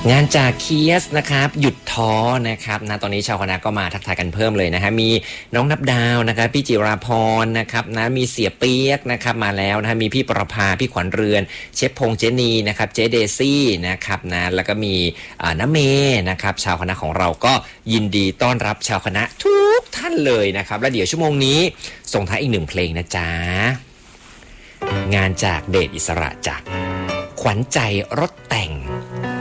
งานจากเคียสนะครับหยุดท้อนะครับนะตอนนี้ชาวคณะก็มาทักทายกันเพิ่มเลยนะฮะมีน้องนับดาวนะครับพี่จิราพรนะครับนะมีเสียเปียกนะครับมาแล้วนะฮะมีพี่ประภาพี่ขวัญเรือนเชฟพงษ์เจนีนะครับเจเดซี่นะครับนะแล้วก็มีน้าเมนะครับชาวคณะของเราก็ยินดีต้อนรับชาวคณะทุกท่านเลยนะครับและเดี๋ยวชั่วโมงนี้ส่งท้ายอีกหนึ่งเพลงนะจ๊ะงานจากเดชอิสระจากขวัญใจรถแต่ง